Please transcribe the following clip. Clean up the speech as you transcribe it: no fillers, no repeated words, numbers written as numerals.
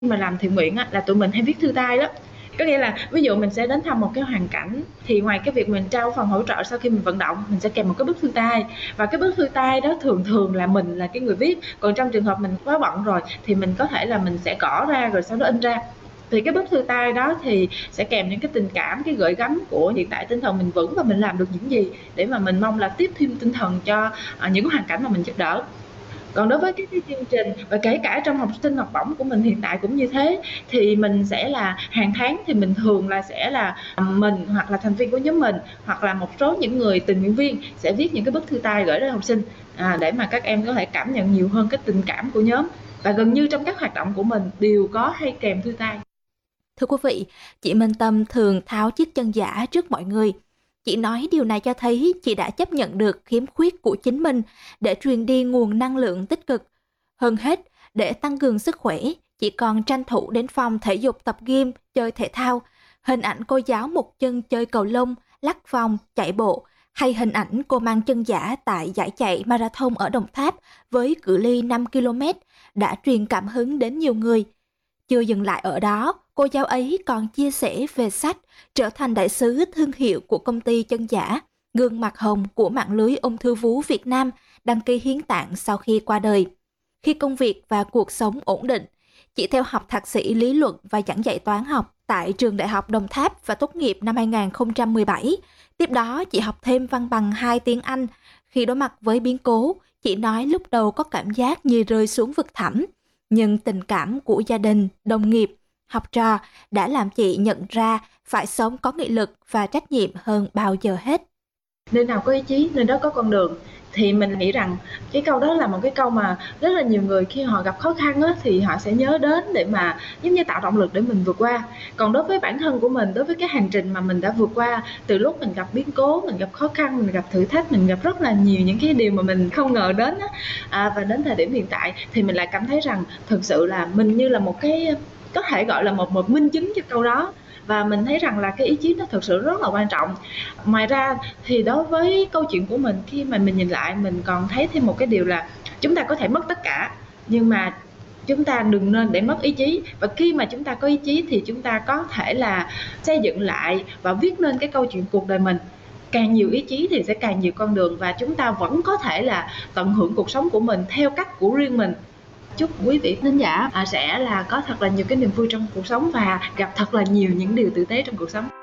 mà làm thiện nguyện á, là tụi mình hay viết thư tay đó. Có nghĩa là ví dụ mình sẽ đến thăm một cái hoàn cảnh, thì ngoài cái việc mình trao phần hỗ trợ sau khi mình vận động, mình sẽ kèm một cái bức thư tay, và cái bức thư tay đó thường thường là mình là cái người viết. Còn trong trường hợp mình quá bận rồi thì mình có thể là mình sẽ gõ ra rồi sau đó in ra. Thì cái bức thư tay đó thì sẽ kèm những cái tình cảm, cái gửi gắm của hiện tại tinh thần mình vững và mình làm được những gì, để mà mình mong là tiếp thêm tinh thần cho những hoàn cảnh mà mình giúp đỡ. Còn đối với cái chương trình, và kể cả trong học sinh học bổng của mình hiện tại cũng như thế, thì mình sẽ là hàng tháng thì mình thường là sẽ là mình hoặc là thành viên của nhóm mình, hoặc là một số những người tình nguyện viên sẽ viết những cái bức thư tay gửi đến học sinh, để mà các em có thể cảm nhận nhiều hơn cái tình cảm của nhóm. Và gần như trong các hoạt động của mình đều có hay kèm thư tay. Thưa quý vị, chị Minh Tâm thường tháo chiếc chân giả trước mọi người. Chị nói điều này cho thấy chị đã chấp nhận được khiếm khuyết của chính mình để truyền đi nguồn năng lượng tích cực. Hơn hết, để tăng cường sức khỏe, chị còn tranh thủ đến phòng thể dục tập gym, chơi thể thao. Hình ảnh cô giáo một chân chơi cầu lông, lắc vòng, chạy bộ, hay hình ảnh cô mang chân giả tại giải chạy marathon ở Đồng Tháp với cự ly 5 km đã truyền cảm hứng đến nhiều người. Chưa dừng lại ở đó, cô giáo ấy còn chia sẻ về sách trở thành đại sứ thương hiệu của công ty chân giả, gương mặt hồng của mạng lưới ung thư vú Việt Nam đăng ký hiến tạng sau khi qua đời. Khi công việc và cuộc sống ổn định, chị theo học thạc sĩ lý luận và giảng dạy toán học tại trường Đại học Đồng Tháp và tốt nghiệp năm 2017. Tiếp đó, chị học thêm văn bằng 2 tiếng Anh. Khi đối mặt với biến cố, chị nói lúc đầu có cảm giác như rơi xuống vực thẳm. Nhưng tình cảm của gia đình, đồng nghiệp, học trò đã làm chị nhận ra phải sống có nghị lực và trách nhiệm hơn bao giờ hết. Nơi nào có ý chí, nơi đó có con đường. Thì mình nghĩ rằng cái câu đó là một cái câu mà rất là nhiều người khi họ gặp khó khăn á, thì họ sẽ nhớ đến để mà giống như tạo động lực để mình vượt qua. Còn đối với bản thân của mình, đối với cái hành trình mà mình đã vượt qua, từ lúc mình gặp biến cố, mình gặp khó khăn, mình gặp thử thách, mình gặp rất là nhiều những cái điều mà mình không ngờ đến á, và đến thời điểm hiện tại thì mình lại cảm thấy rằng thực sự là mình như là một cái, có thể gọi là một minh chứng cho câu đó. Và mình thấy rằng là cái ý chí nó thực sự rất là quan trọng. Ngoài ra thì đối với câu chuyện của mình, khi mà mình nhìn lại, mình còn thấy thêm một cái điều là chúng ta có thể mất tất cả, nhưng mà chúng ta đừng nên để mất ý chí. Và khi mà chúng ta có ý chí thì chúng ta có thể là xây dựng lại và viết nên cái câu chuyện cuộc đời mình. Càng nhiều ý chí thì sẽ càng nhiều con đường, và chúng ta vẫn có thể là tận hưởng cuộc sống của mình theo cách của riêng mình. Chúc quý vị thính giả sẽ là có thật là nhiều cái niềm vui trong cuộc sống và gặp thật là nhiều những điều tử tế trong cuộc sống.